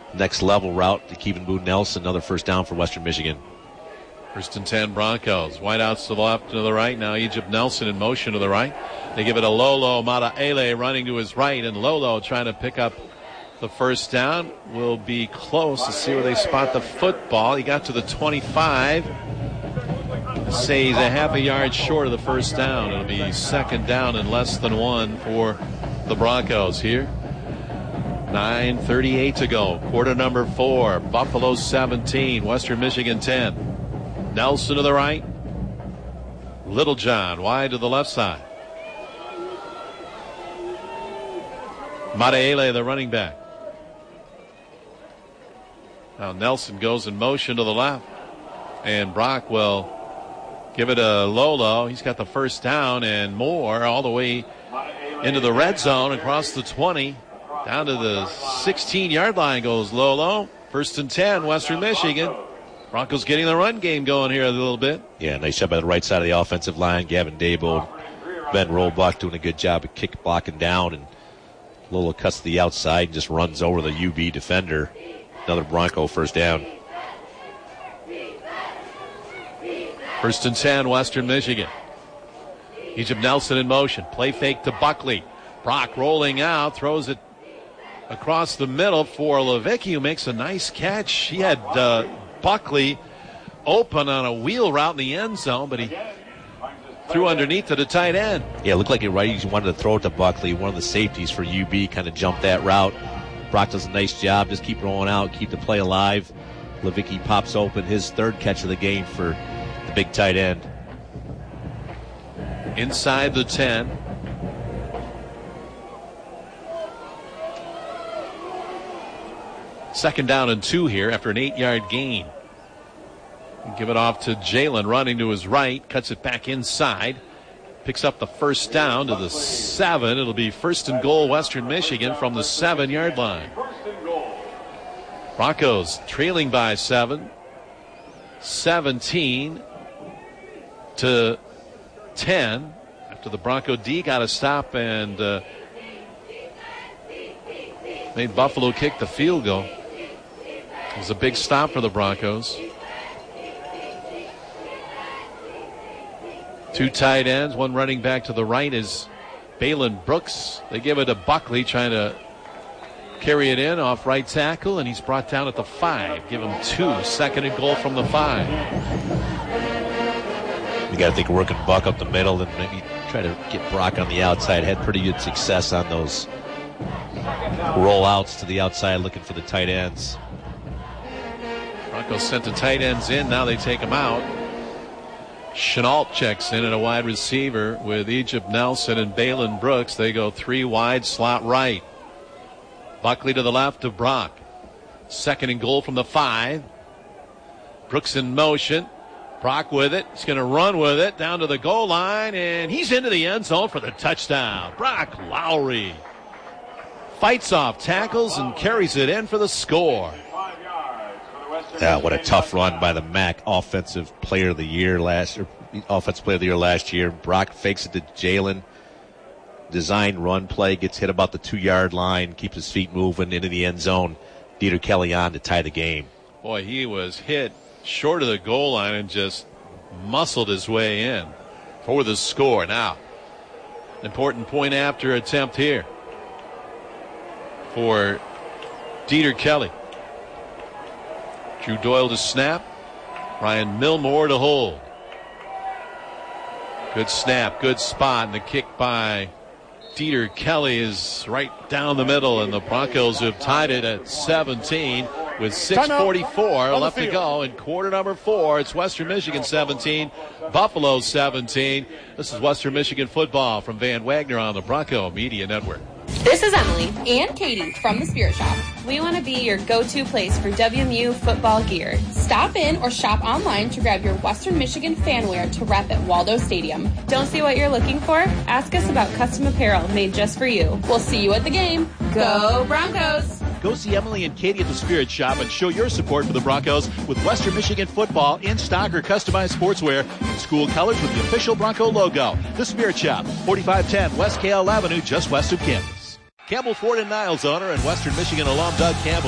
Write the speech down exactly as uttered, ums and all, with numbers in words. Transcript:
next level route to Kevin Boone Nelson. Another first down for Western Michigan. First and ten Broncos. Wideouts to the left and to the right. Now Egypt Nelson in motion to the right. They give it to Lolo Mataele running to his right, and Lolo trying to pick up the first down. Will be close to see where they spot the football. He got to the twenty-five. Say he's a half a yard short of the first down. It'll be second down and less than one for the Broncos here. nine thirty-eight to go. Quarter number four. Buffalo seventeen. Western Michigan ten. Nelson to the right. Littlejohn wide to the left side. Mataele, the running back. Now Nelson goes in motion to the left. And Brock will give it to Lolo. He's got the first down and more all the way into the red zone across the twenty. Down to the sixteen-yard line goes Lolo. First and ten, Western Michigan. Broncos getting the run game going here a little bit. Yeah, nice job by the right side of the offensive line. Gavin Dabo, Ben Roebuck doing a good job of kick blocking down. And Lolo cuts to the outside and just runs over the U B defender. Another Bronco first down. First and ten, Western Michigan. Egypt Nelson in motion. Play fake to Buckley. Brock rolling out, throws it across the middle for Levicki, who makes a nice catch. He had uh, Buckley open on a wheel route in the end zone, but he threw underneath to the tight end. Yeah, it looked like it right. He wanted to throw it to Buckley. One of the safeties for U B kind of jumped that route. Brock does a nice job. Just keep rolling out, keep the play alive. Levicki pops open his third catch of the game for the big tight end. Inside the ten. Second down and two here after an eight-yard gain. Give it off to Jalen running to his right. Cuts it back inside. Picks up the first down to the seven. It'll be first and goal Western Michigan from the seven-yard line. Broncos trailing by seven. seventeen to ten. After the Bronco D got a stop and uh, made Buffalo kick the field goal. It was a big stop for the Broncos. Two tight ends, one running back to the right is Balin Brooks. They give it to Buckley trying to carry it in off right tackle, and he's brought down at the five. Give him two. Second and goal from the five. You got to think working Buck up the middle and maybe try to get Brock on the outside. Had pretty good success on those rollouts to the outside looking for the tight ends. Broncos sent the tight ends in. Now they take them out. Chenault checks in at a wide receiver with Egypt Nelson and Balin Brooks. They go three wide, slot right. Buckley to the left of Brock. Second and goal from the five. Brooks in motion. Brock with it. He's going to run with it down to the goal line, and he's into the end zone for the touchdown. Brock Lowry fights off tackles and carries it in for the score. Yeah, what a tough run by the M A C offensive player of the year last, or offensive player of the year last year. Brock fakes it to Jalen. Design run play, gets hit about the two-yard line, keeps his feet moving into the end zone. Dieter Kelly on to tie the game. Boy, he was hit short of the goal line and just muscled his way in for the score. Now, important point after attempt here for Dieter Kelly. Drew Doyle to snap. Ryan Milmore to hold. Good snap, good spot, and the kick by Dieter Kelly is right down the middle, and the Broncos have tied it at seventeen with six forty-four left to go in quarter number four. It's Western Michigan seventeen, Buffalo seventeen. This is Western Michigan football from Van Wagner on the Bronco Media Network. This is Emily and Katie from the Spirit Shop. We want to be your go-to place for W M U football gear. Stop in or shop online to grab your Western Michigan fan wear to rep at Waldo Stadium. Don't see what you're looking for? Ask us about custom apparel made just for you. We'll see you at the game. Go Broncos! Go see Emily and Katie at the Spirit Shop and show your support for the Broncos with Western Michigan football in stock or customized sportswear in school colors with the official Bronco logo. The Spirit Shop, forty-five ten West K L Avenue, just west of campus. Campbell Ford and Niles owner and Western Michigan alum Doug Campbell